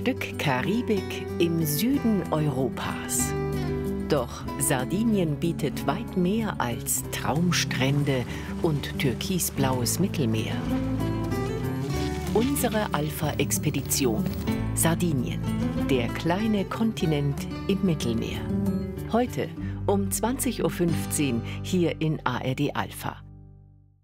Stück Karibik im Süden Europas. Doch Sardinien bietet weit mehr als Traumstrände und türkisblaues Mittelmeer. Unsere Alpha-Expedition. Sardinien, der kleine Kontinent im Mittelmeer. Heute um 20:15 Uhr hier in ARD Alpha.